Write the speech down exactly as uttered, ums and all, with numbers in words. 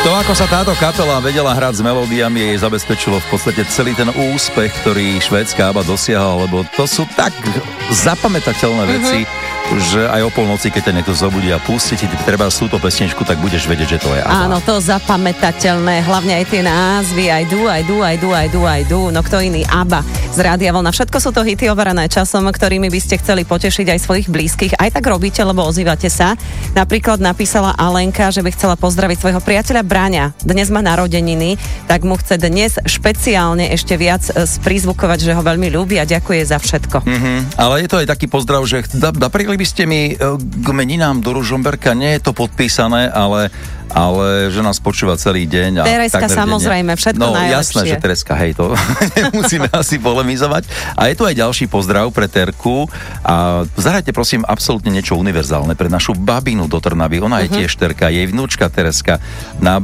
To, ako sa táto kapela vedela hrať s melódiami, jej zabezpečilo v podstate celý ten úspech, ktorý švédska ABBA dosiahla, lebo to sú tak zapamätateľné veci, mm-hmm. že aj o polnoci, keď ťa niekto zobudí a pustí ti treba túto pesničku, tak budeš vedieť, že to je ABBA. Áno, to zapamätateľné, hlavne aj tie názvy, aj du, aj du, aj du, aj du, aj du, no kto iný, ABBA z Rádia Vlna. Všetko sú to hity overené časom, ktorými by ste chceli potešiť aj svojich blízkych. Aj tak robíte, lebo ozývate sa. Napríklad napísala Alenka, že by chcela pozdraviť svojho priateľa Braňa. Dnes má narodeniny, tak mu chce dnes špeciálne ešte viac sprizvukovať, že ho veľmi ľúbi a ďakuje za všetko. Mm-hmm. Ale je to aj taký pozdrav, že napriekli by ste mi k meninám do Ružomberka, nie je to podpísané, ale ale že nás počúva celý deň. A Tereska, samozrejme, všetko no, najlepšie. No jasné, že Tereska, hej, to nemusíme asi polemizovať. A je tu aj ďalší pozdrav pre Terku. A zahrajte prosím absolútne niečo univerzálne pre našu babinu do Trnavy. Ona uh-huh. je tiež Terka, jej vnúčka Tereska. Na